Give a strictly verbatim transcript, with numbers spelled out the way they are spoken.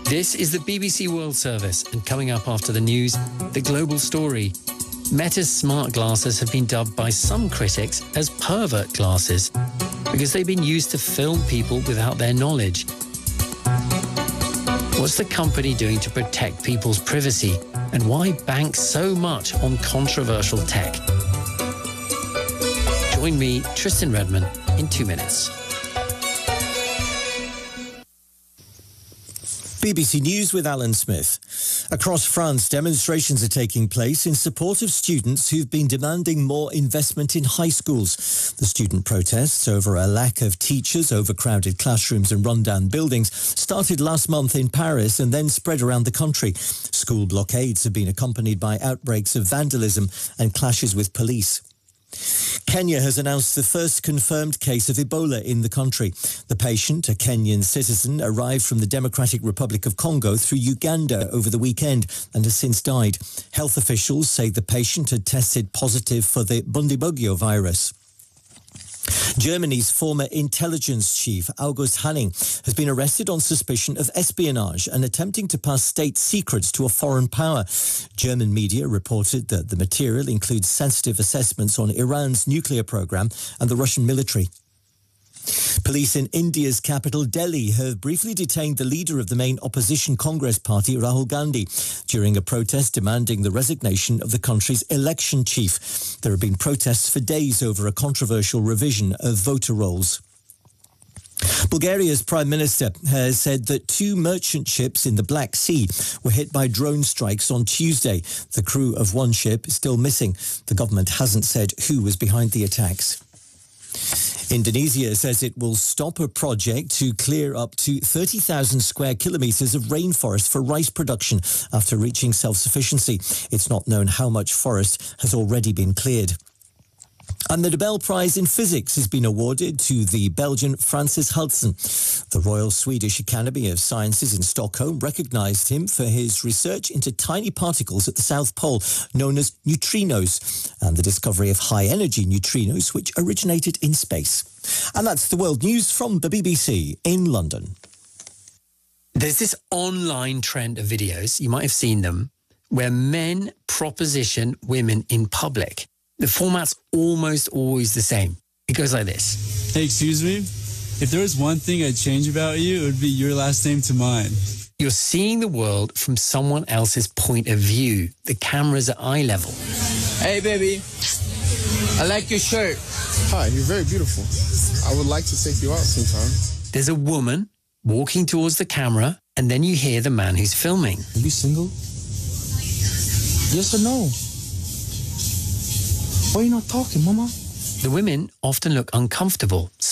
This is the B B C World Service, and coming up after the news, the global story. Meta's smart glasses have been dubbed by some critics as pervert glasses because they've been used to film people without their knowledge. What's the company doing to protect people's privacy, and why bank so much on controversial tech? Join me, Tristan Redman, in two minutes. B B C News with Alan Smith. Across France, demonstrations are taking place in support of students who've been demanding more investment in high schools. The student protests over a lack of teachers, overcrowded classrooms and rundown buildings started last month in Paris and then spread around the country. School blockades have been accompanied by outbreaks of vandalism and clashes with police. Kenya has announced the first confirmed case of Ebola in the country. The patient, a Kenyan citizen, arrived from the Democratic Republic of Congo through Uganda over the weekend and has since died. Health officials say the patient had tested positive for the Bundibugyo virus. Germany's former intelligence chief, August Hanning, has been arrested on suspicion of espionage and attempting to pass state secrets to a foreign power. German media reported that the material includes sensitive assessments on Iran's nuclear program and the Russian military. Police in India's capital, Delhi, have briefly detained the leader of the main opposition Congress party, Rahul Gandhi, during a protest demanding the resignation of the country's election chief. There have been protests for days over a controversial revision of voter rolls. Bulgaria's Prime Minister has said that two merchant ships in the Black Sea were hit by drone strikes on Tuesday. The crew of one ship is still missing. The government hasn't said who was behind the attacks. Indonesia says it will stop a project to clear up to thirty thousand square kilometres of rainforest for rice production after reaching self-sufficiency. It's not known how much forest has already been cleared. And the Nobel Prize in Physics has been awarded to the Belgian Francis Hudson. The Royal Swedish Academy of Sciences in Stockholm recognised him for his research into tiny particles at the South Pole, known as neutrinos, and the discovery of high-energy neutrinos, which originated in space. And that's the world news from the B B C in London. There's this online trend of videos, you might have seen them, where men proposition women in public. The format's almost always the same. It goes like this. Hey, excuse me? If there was one thing I'd change about you, it would be your last name to mine. You're seeing the world from someone else's point of view. The camera's at eye level. Hey, baby. I like your shirt. Hi, you're very beautiful. I would like to take you out sometime. There's a woman walking towards the camera, and then you hear the man who's filming. Are you single? Yes or no? Why are you not talking, Mama? The women often look uncomfortable.